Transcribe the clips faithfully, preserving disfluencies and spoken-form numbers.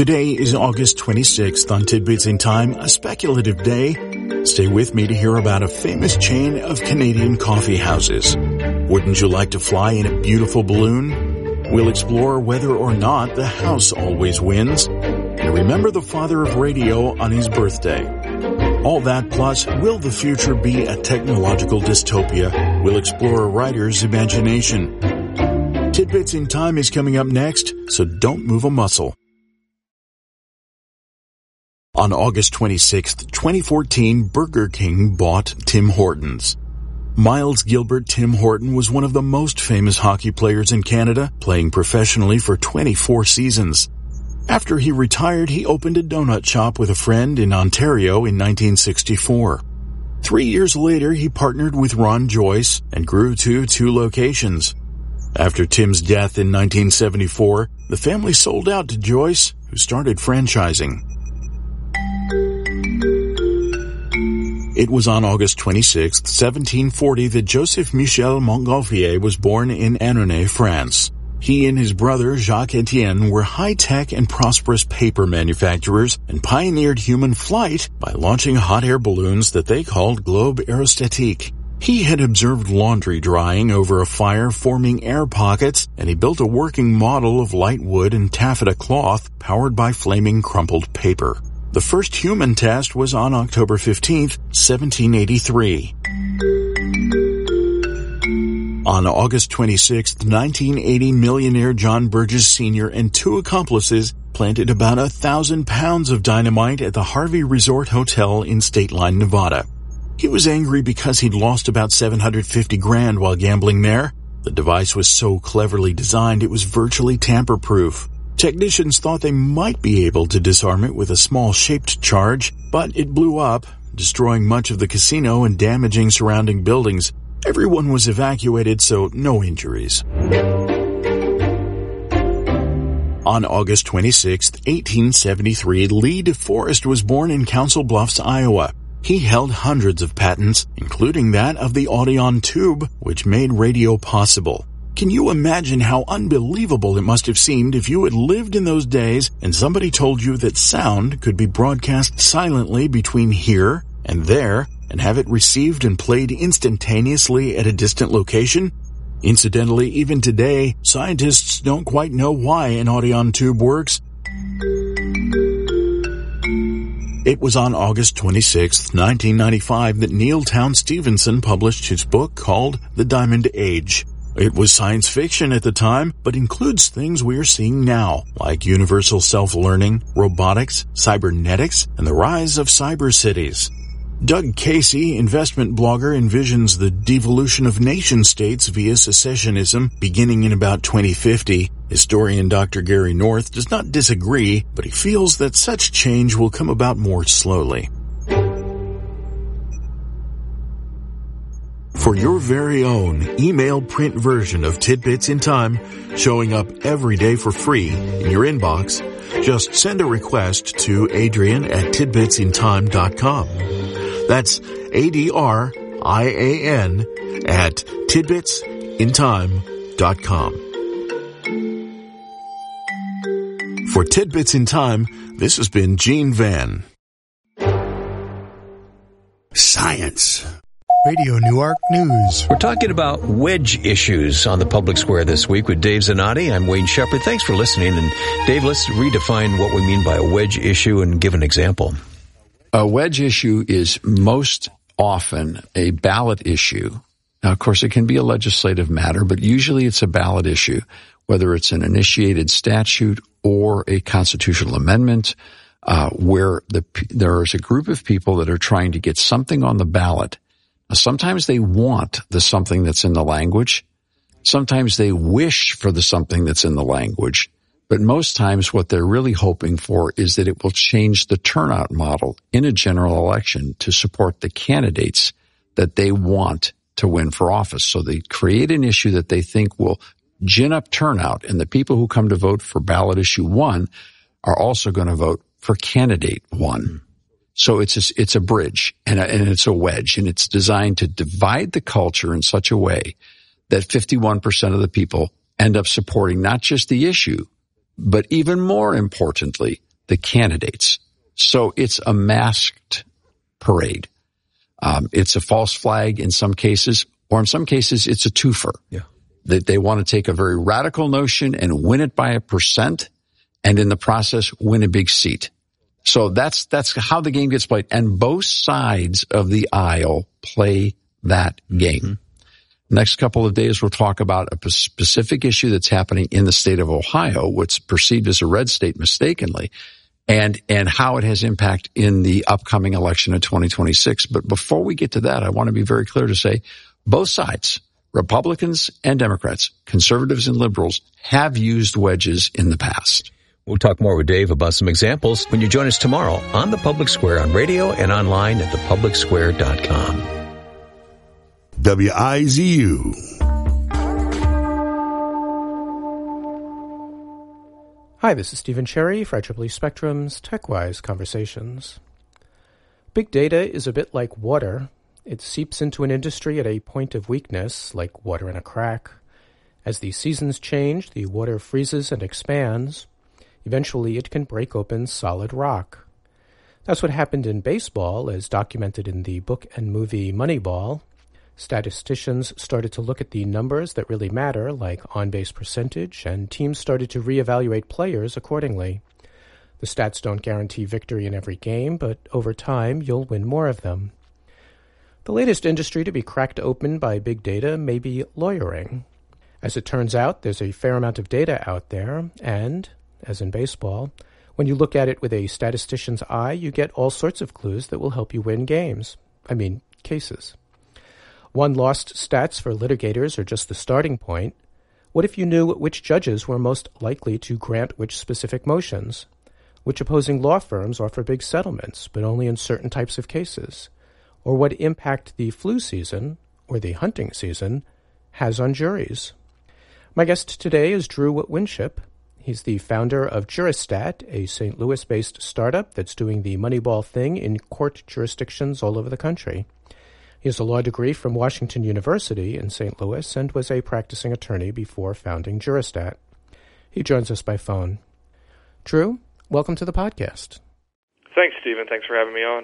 Today is August twenty-sixth. On Tidbits in Time, a speculative day. Stay with me to hear about a famous chain of Canadian coffee houses. Wouldn't you like to fly in a beautiful balloon? We'll explore whether or not the house always wins. And remember the father of radio on his birthday. All that plus, will the future be a technological dystopia? We'll explore a writer's imagination. Tidbits in Time is coming up next, so don't move a muscle. On August twenty-sixth, twenty fourteen, Burger King bought Tim Hortons. Miles Gilbert Tim Horton was one of the most famous hockey players in Canada, playing professionally for twenty-four seasons. After he retired, he opened a donut shop with a friend in Ontario in nineteen sixty-four. Three years later, he partnered with Ron Joyce and grew to two locations. After Tim's death in nineteen seventy-four, the family sold out to Joyce, who started franchising. It was on August twenty-sixth, seventeen forty that Joseph Michel Montgolfier was born in Annonay, France. He and his brother Jacques Etienne were high-tech and prosperous paper manufacturers and pioneered human flight by launching hot air balloons that they called Globe Aerostatique. He had observed laundry drying over a fire forming air pockets, and he built a working model of light wood and taffeta cloth powered by flaming crumpled paper. The first human test was on October fifteenth, seventeen eighty-three. On August twenty-sixth, nineteen eighty, millionaire John Burgess Senior and two accomplices planted about a thousand pounds of dynamite at the Harvey Resort Hotel in State Line, Nevada. He was angry because he'd lost about seven hundred fifty grand while gambling there. The device was so cleverly designed it was virtually tamper-proof. Technicians thought they might be able to disarm it with a small shaped charge, but it blew up, destroying much of the casino and damaging surrounding buildings. Everyone was evacuated, so no injuries. On August twenty-sixth, eighteen seventy-three, Lee DeForest was born in Council Bluffs, Iowa. He held hundreds of patents, including that of the Audion tube, which made radio possible. Can you imagine how unbelievable it must have seemed if you had lived in those days and somebody told you that sound could be broadcast silently between here and there and have it received and played instantaneously at a distant location? Incidentally, even today, scientists don't quite know why an Audion tube works. It was on August twenty-sixth, nineteen ninety-five that Neil Town Stevenson published his book called The Diamond Age. It was science fiction at the time, but includes things we are seeing now, like universal self-learning, robotics, cybernetics, and the rise of cyber cities. Doug Casey, investment blogger, envisions the devolution of nation-states via secessionism beginning in about twenty fifty. Historian Doctor Gary North does not disagree, but he feels that such change will come about more slowly. For your very own email print version of Tidbits in Time, showing up every day for free in your inbox, just send a request to Adrian at tidbits in time dot com. That's A D R I A N at tidbits in time dot com. For Tidbits in Time, this has been Gene Van. Science. Radio Newark News. We're talking about wedge issues on the public square this week with Dave Zanotti. I'm Wayne Shepherd. Thanks for listening. And Dave, let's redefine what we mean by a wedge issue and give an example. A wedge issue is most often a ballot issue. Now, of course, it can be a legislative matter, but usually it's a ballot issue, whether it's an initiated statute or a constitutional amendment, uh, where the, there is a group of people that are trying to get something on the ballot. Sometimes they want the something that's in the language. Sometimes they wish for the something that's in the language. But most times what they're really hoping for is that it will change the turnout model in a general election to support the candidates that they want to win for office. So they create an issue that they think will gin up turnout, and the people who come to vote for ballot issue one are also going to vote for candidate one. So it's a, it's a bridge and, a, and it's a wedge, and it's designed to divide the culture in such a way that fifty-one percent of the people end up supporting not just the issue, but even more importantly, the candidates. So it's a masked parade. Um, it's a false flag in some cases, or in some cases, it's a twofer. Yeah. They, they want to take a very radical notion and win it by a percent, and in the process, win a big seat. So that's that's how the game gets played. And both sides of the aisle play that game. Mm-hmm. Next couple of days, we'll talk about a specific issue that's happening in the state of Ohio, what's perceived as a red state mistakenly, and and how it has impact in the upcoming election of twenty twenty-six. But before we get to that, I want to be very clear to say both sides, Republicans and Democrats, conservatives and liberals, have used wedges in the past. We'll talk more with Dave about some examples when you join us tomorrow on The Public Square on radio and online at the public square dot com. W I Z U. Hi, this is Stephen Cherry for I triple E Spectrum's TechWise Conversations. Big data is a bit like water. It seeps into an industry at a point of weakness, like water in a crack. As the seasons change, the water freezes and expands. Eventually, it can break open solid rock. That's what happened in baseball, as documented in the book and movie Moneyball. Statisticians started to look at the numbers that really matter, like on-base percentage, and teams started to reevaluate players accordingly. The stats don't guarantee victory in every game, but over time, you'll win more of them. The latest industry to be cracked open by big data may be lawyering. As it turns out, there's a fair amount of data out there, and, as in baseball, when you look at it with a statistician's eye, you get all sorts of clues that will help you win games. I mean, cases. One-lost stats for litigators are just the starting point. What if you knew which judges were most likely to grant which specific motions? Which opposing law firms offer big settlements, but only in certain types of cases? Or what impact the flu season, or the hunting season, has on juries? My guest today is Drew Winship. He's the founder of Juristat, a Saint Louis-based startup that's doing the Moneyball thing in court jurisdictions all over the country. He has a law degree from Washington University in Saint Louis and was a practicing attorney before founding Juristat. He joins us by phone. Drew, welcome to the podcast. Thanks, Stephen. Thanks for having me on.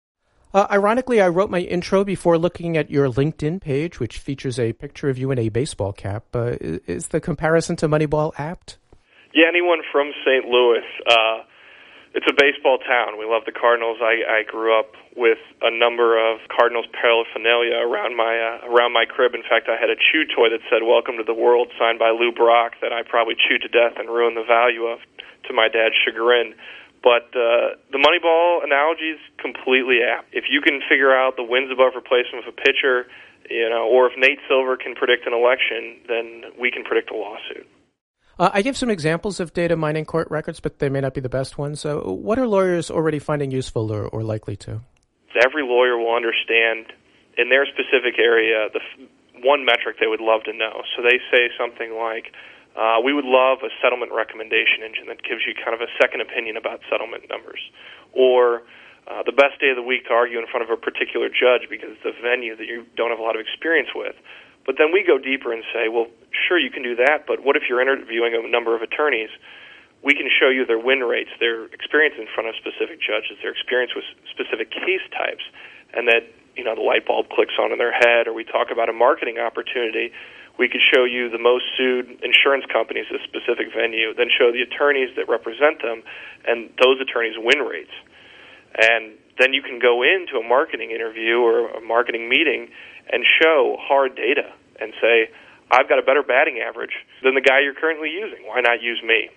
Uh, ironically, I wrote my intro before looking at your LinkedIn page, which features a picture of you in a baseball cap. Uh, is the comparison to Moneyball apt? Yeah, anyone from Saint Louis, uh, it's a baseball town. We love the Cardinals. I, I grew up with a number of Cardinals paraphernalia around my uh, around my crib. In fact, I had a chew toy that said "Welcome to the World," signed by Lou Brock, that I probably chewed to death and ruined the value of, to my dad's chagrin. But uh, the Moneyball analogy is completely apt. If you can figure out the wins above replacement of a pitcher, you know, or if Nate Silver can predict an election, then we can predict a lawsuit. Uh, I give some examples of data mining court records, but they may not be the best ones. So what are lawyers already finding useful or, or likely to? Every lawyer will understand in their specific area the f- one metric they would love to know. So they say something like, uh, we would love a settlement recommendation engine that gives you kind of a second opinion about settlement numbers. Or uh, the best day of the week to argue in front of a particular judge because it's a venue that you don't have a lot of experience with. But then we go deeper and say, well, sure, you can do that, but what if you're interviewing a number of attorneys? We can show you their win rates, their experience in front of specific judges, their experience with specific case types, and that, you know, the light bulb clicks on in their head, or we talk about a marketing opportunity. We could show you the most sued insurance companies at a specific venue, then show the attorneys that represent them, and those attorneys' win rates. And then you can go into a marketing interview or a marketing meeting and show hard data and say, I've got a better batting average than the guy you're currently using. Why not use me?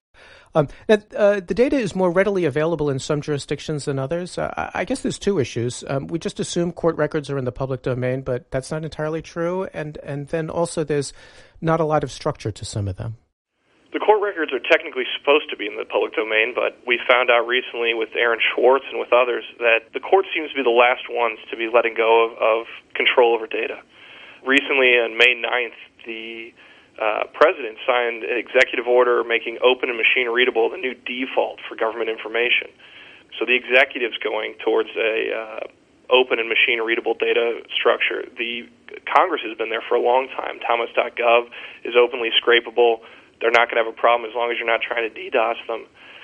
Um, now, uh, the data is more readily available in some jurisdictions than others. Uh, I guess there's two issues. Um, we just assume court records are in the public domain, but that's not entirely true. And, and then also there's not a lot of structure to some of them. The court records are technically supposed to be in the public domain, but we found out recently with Aaron Schwartz and with others that the court seems to be the last ones to be letting go of, of control over data. Recently, on May ninth, the uh, president signed an executive order making open and machine-readable the new default for government information. So the executive's going towards a uh, open and machine-readable data structure. The Congress has been there for a long time. Thomas dot gov is openly scrapable. They're not going to have a problem as long as you're not trying to DDoS them.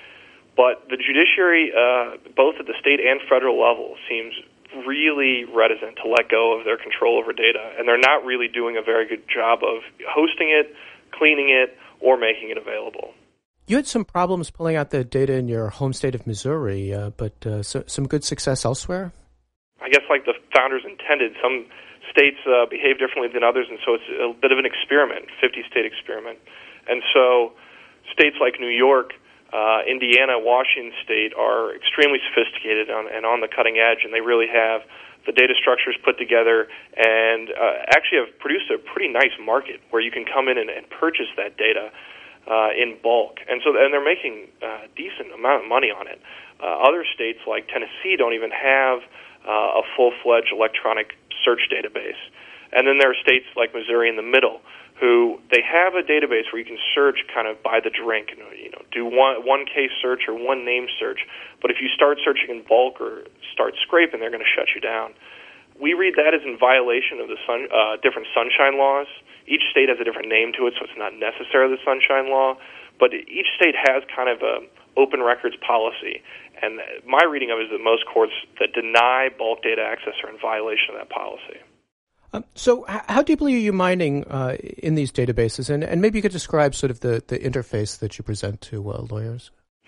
But the judiciary, uh, both at the state and federal level, seems really reticent to let go of their control over data, and they're not really doing a very good job of hosting it, cleaning it, or making it available. You had some problems pulling out the data in your home state of Missouri, uh, but uh, so, some good success elsewhere? I guess like the founders intended, some states uh, behave differently than others, and so it's a bit of an experiment, fifty-state experiment. And so states like New York, uh, Indiana, Washington State are extremely sophisticated on, and on the cutting edge, and they really have the data structures put together and uh, actually have produced a pretty nice market where you can come in and, and purchase that data uh, in bulk. And so and they're making a decent amount of money on it. Uh, other states like Tennessee don't even have uh, a full-fledged electronic search database. And then there are states like Missouri in the middle who they have a database where you can search kind of by the drink, you know, do one one case search or one name search. But if you start searching in bulk or start scraping, they're going to shut you down. We read that as in violation of the sun, uh, different sunshine laws. Each state has a different name to it, so it's not necessarily the sunshine law. But each state has kind of a open records policy. And my reading of it is that most courts that deny bulk data access are in violation of that policy. Um, so h- how deeply are you mining uh, in these databases? And, and maybe you could describe sort of the, the interface that you present to uh, lawyers.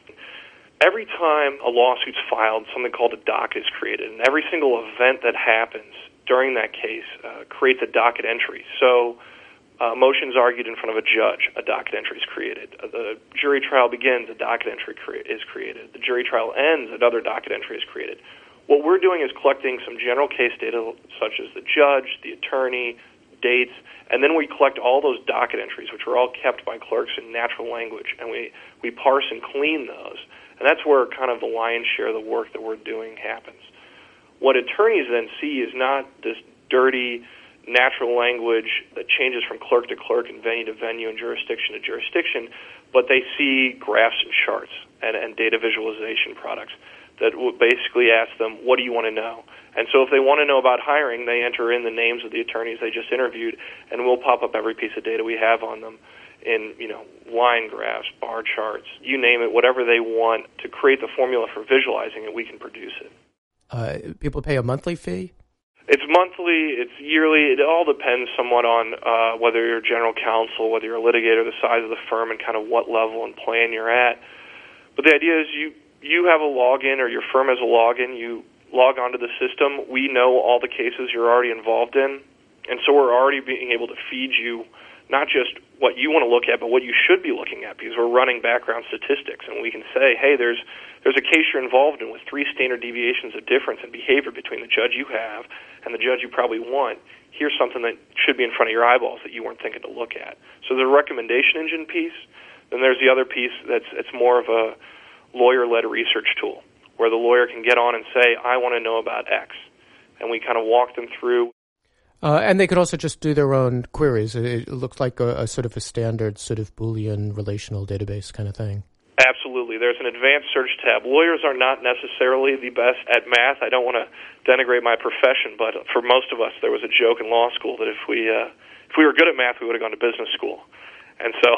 Every time a lawsuit's filed, something called a docket is created. And every single event that happens during that case uh, creates a docket entry. So uh, motions argued in front of a judge, a docket entry is created. Uh, the jury trial begins, a docket entry cre- is created. The jury trial ends, another docket entry is created. What we're doing is collecting some general case data, such as the judge, the attorney, dates, and then we collect all those docket entries, which are all kept by clerks in natural language, and we, we parse and clean those. And that's where kind of the lion's share of the work that we're doing happens. What attorneys then see is not this dirty natural language that changes from clerk to clerk and venue to venue and jurisdiction to jurisdiction, but they see graphs and charts and, and data visualization products that will basically ask them, what do you want to know? And so if they want to know about hiring, they enter in the names of the attorneys they just interviewed, and we'll pop up every piece of data we have on them in, you know, line graphs, bar charts, you name it, whatever they want to create the formula for visualizing it, we can produce it. Uh, people pay a monthly fee? It's monthly, it's yearly. It all depends somewhat on uh, whether you're general counsel, whether you're a litigator, the size of the firm, and kind of what level and plan you're at. But the idea is you You have a login, or your firm has a login. You log onto the system. We know all the cases you're already involved in, and so we're already being able to feed you not just what you want to look at, but what you should be looking at, because we're running background statistics, and we can say, hey, there's there's a case you're involved in with three standard deviations of difference in behavior between the judge you have and the judge you probably want. Here's something that should be in front of your eyeballs that you weren't thinking to look at. So there's a recommendation engine piece. Then there's the other piece that's it's more of a lawyer-led research tool, where the lawyer can get on and say, I want to know about X. And we kind of walk them through. Uh, and they could also just do their own queries. It, it looks like a, a sort of a standard sort of Boolean relational database kind of thing. Absolutely. There's an advanced search tab. Lawyers are not necessarily the best at math. I don't want to denigrate my profession, but for most of us, there was a joke in law school that if we uh, if we were good at math, we would have gone to business school. And so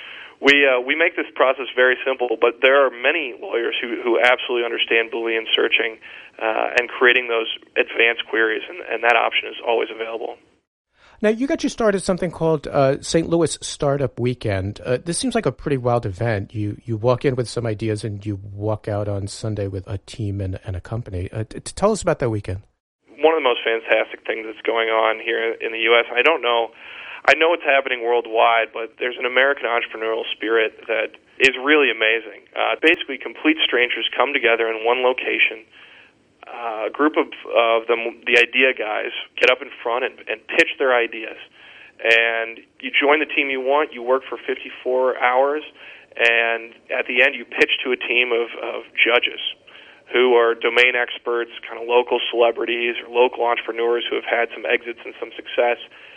We uh, we make this process very simple, but there are many lawyers who, who absolutely understand Boolean searching uh, and creating those advanced queries, and, and that option is always available. Now, you got your start at something called uh, Saint Louis Startup Weekend. Uh, this seems like a pretty wild event. You you walk in with some ideas, and you walk out on Sunday with a team and, and a company. Uh, t- tell us about that weekend. One of the most fantastic things that's going on here in the U S, I don't know, I know it's happening worldwide, but there's an American entrepreneurial spirit that is really amazing. Uh, basically, complete strangers come together in one location. Uh, a group of, of them, the idea guys, get up in front and, and pitch their ideas. And you join the team you want. You work for fifty-four hours. And at the end, you pitch to a team of, of judges who are domain experts, kind of local celebrities or local entrepreneurs who have had some exits and some success.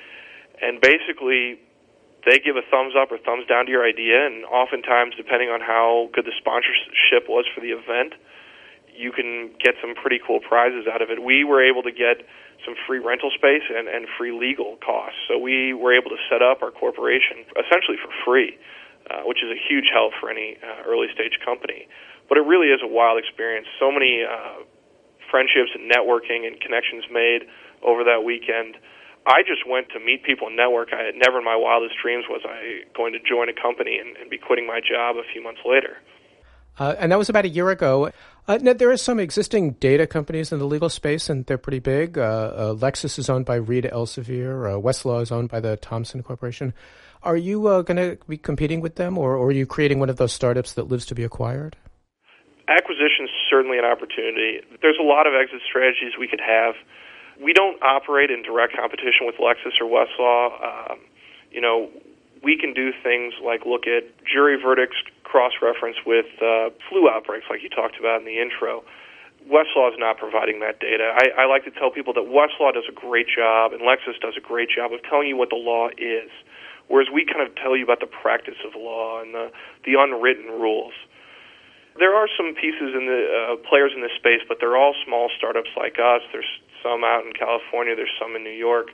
And basically, they give a thumbs up or thumbs down to your idea, and oftentimes, depending on how good the sponsorship was for the event, you can get some pretty cool prizes out of it. We were able to get some free rental space and, and free legal costs. So we were able to set up our corporation essentially for free. uh, which is a huge help for any uh, early-stage company. But it really is a wild experience. So many uh, friendships and networking and connections made over that weekend. I just went to meet people and network. I had never in my wildest dreams was I going to join a company and, and be quitting my job a few months later. Uh, and that was about a year ago. Uh, now, there are some existing data companies in the legal space, and they're pretty big. Uh, uh, Lexis is owned by Reed Elsevier. Uh, Westlaw is owned by the Thomson Corporation. Are you uh, going to be competing with them, or, or are you creating one of those startups that lives to be acquired? Acquisition is certainly an opportunity. There's a lot of exit strategies we could have. We don't operate in direct competition with Lexis or Westlaw. Um, you know, we can do things like look at jury verdicts cross-reference with uh, flu outbreaks like you talked about in the intro. Westlaw is not providing that data. I, I like to tell people that Westlaw does a great job and Lexis does a great job of telling you what the law is, whereas we kind of tell you about the practice of law and the, the unwritten rules. There are some pieces in the uh, players in this space, but they're all small startups like us. There's some out in California. There's some in New York.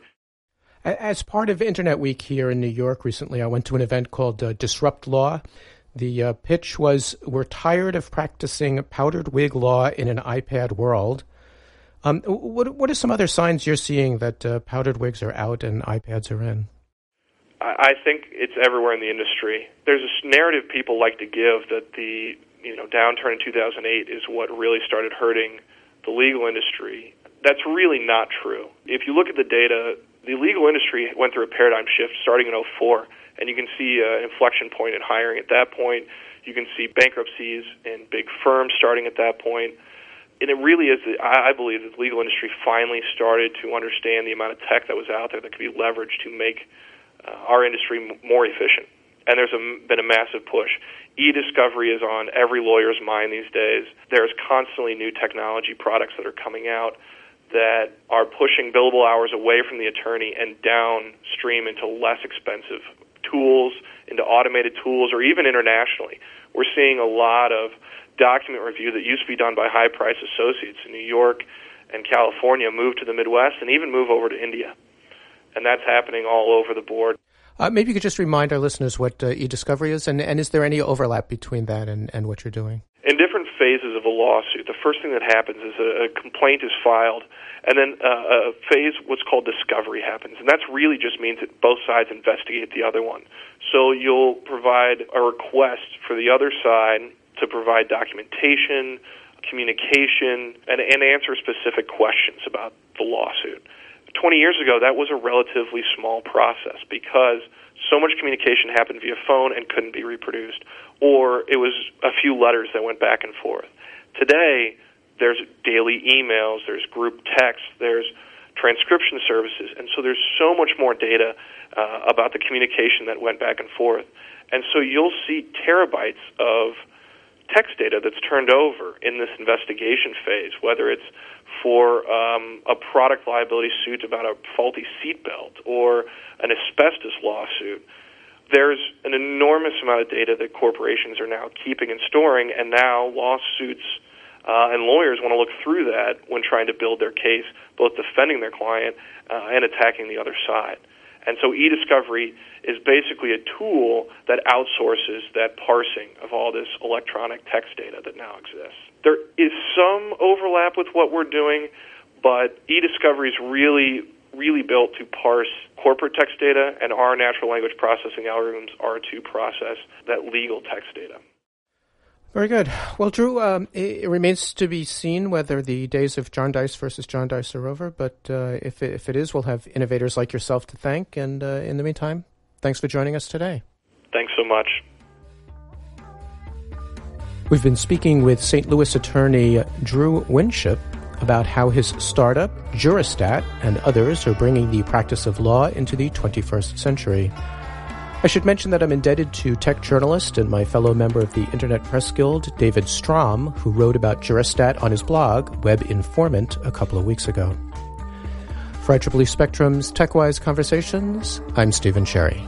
As part of Internet Week here in New York recently, I went to an event called uh, Disrupt Law. The uh, pitch was, we're tired of practicing powdered wig law in an iPad world. Um, what, what are some other signs you're seeing that uh, powdered wigs are out and iPads are in? I think it's everywhere in the industry. There's a narrative people like to give that the you know downturn in two thousand eight is what really started hurting the legal industry. That's really not true. If you look at the data, the legal industry went through a paradigm shift starting in oh four, and you can see an inflection point in hiring at that point. You can see bankruptcies in big firms starting at that point. And it really is, I believe, that the legal industry finally started to understand the amount of tech that was out there that could be leveraged to make uh, our industry more efficient. And there's a, been a massive push. E-discovery is on every lawyer's mind these days. There's constantly new technology products that are coming out that are pushing billable hours away from the attorney and downstream into less expensive tools, into automated tools, or even internationally. We're seeing a lot of document review that used to be done by high-priced associates in New York and California move to the Midwest and even move over to India. And that's happening all over the board. Uh, maybe you could just remind our listeners what uh, e-discovery is, and, and is there any overlap between that and, and what you're doing? In different phases of a lawsuit, the first thing that happens is a, a complaint is filed, and then uh, a phase, what's called discovery, happens. And that really just means that both sides investigate the other one. So you'll provide a request for the other side to provide documentation, communication, and, and answer specific questions about the lawsuit. Twenty years ago, that was a relatively small process because so much communication happened via phone and couldn't be reproduced, or it was a few letters that went back and forth. Today, there's daily emails, there's group text, there's transcription services, and so there's so much more data uh, about the communication that went back and forth. And so you'll see terabytes of text data that's turned over in this investigation phase, whether it's for um, a product liability suit about a faulty seatbelt or an asbestos lawsuit. There's an enormous amount of data that corporations are now keeping and storing, and now lawsuits uh, and lawyers want to look through that when trying to build their case, both defending their client uh, and attacking the other side. And so e-discovery is basically a tool that outsources that parsing of all this electronic text data that now exists. There is some overlap with what we're doing, but e-discovery is really, really built to parse corporate text data, and our natural language processing algorithms are to process that legal text data. Very good. Well, Drew, um, it, it remains to be seen whether the days of John Dice versus John Dice are over, but uh, if, it, if it is, we'll have innovators like yourself to thank, and uh, in the meantime, thanks for joining us today. Thanks so much. We've been speaking with Saint Louis attorney Drew Winship about how his startup, Juristat, and others are bringing the practice of law into the twenty-first century. I should mention that I'm indebted to tech journalist and my fellow member of the Internet Press Guild, David Strom, who wrote about Juristat on his blog, Web Informant, a couple of weeks ago. For I triple E Spectrum's TechWise Conversations, I'm Stephen Cherry.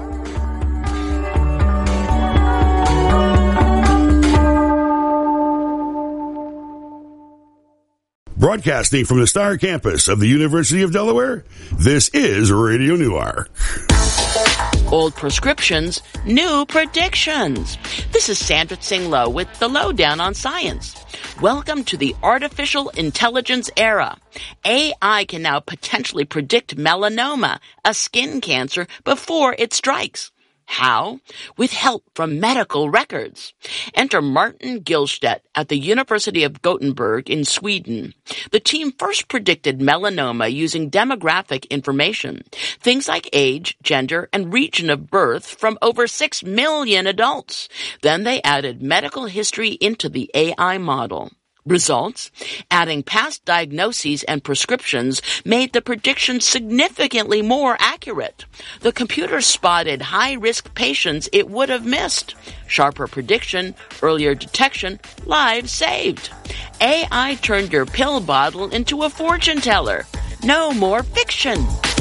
Broadcasting from the Star Campus of the University of Delaware, this is Radio Newark. Old prescriptions, new predictions. This is Sandra Tsing Loh with the Lowdown on Science. Welcome to the artificial intelligence era. A I can now potentially predict melanoma, a skin cancer, before it strikes. How? With help from medical records. Enter Martin Gillstedt at the University of Gothenburg in Sweden. The team first predicted melanoma using demographic information, things like age, gender, and region of birth from over six million adults. Then they added medical history into the A I model. Results? Adding past diagnoses and prescriptions made the prediction significantly more accurate. The computer spotted high-risk patients it would have missed. Sharper prediction, earlier detection, lives saved. A I turned your pill bottle into a fortune teller. No more fiction.